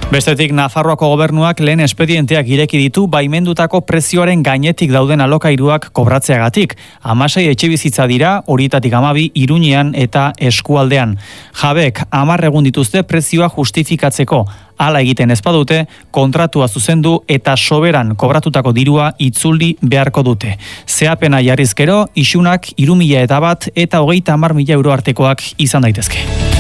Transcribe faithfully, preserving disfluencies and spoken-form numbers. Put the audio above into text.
Bestetik, Nafarroako gobernuak lehen espedienteak ireki ditu baimendutako prezioaren gainetik dauden alokairuak kobratzeagatik. Hamasei etxebizitza dira, horietatik hamabi Iruñean eta Eskualdean. Jabek hamar egun dituzte prezioa justifikatzeko. Hala egiten ez badute, kontratua zuzendu eta soberan kobratutako dirua itzuli beharko dute. Zeapena jarrizkero, isunak hiru mila eta bat eta hogeita hamar mila euro artekoak izan daitezke.